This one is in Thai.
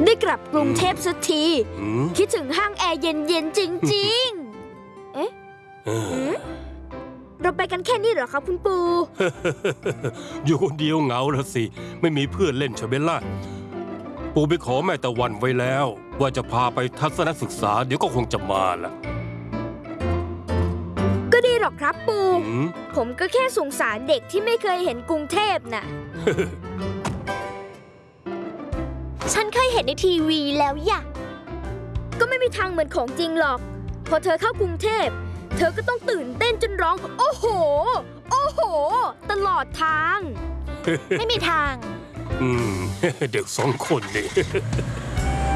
ได้กลับกรุงเทพสักทีอืมคิดถึงห้างแอร์เย็นๆจริงๆ เอ๊ะ เราไปกันแค่นี้เหรอครับคุณปูอยู่คนเดียวเหงาละสิ ไม่มีเพื่อนเล่นใช่ไหมล่ะ ปู่ไปขอแม่ตะวันไว้แล้ว ว่าจะพาไปทัศนศึกษาเดี๋ยวก็คงจะมาละก็ดีหรอกครับปูอืมผมก็แค่สงสารเด็กที่ไม่เคยเห็นกรุงเทพน่ะฉันเคยเห็นในทีวีแล้วอย่ะก็ไม่มีทางเหมือนของจริงหรอก พอเธอเข้ากรุงเทพ เธอก็ต้องตื่นเต้นจนร้อง โอ้โห โอ้โห ตลอดทางไม่มีทางเด็ก2 คนนี่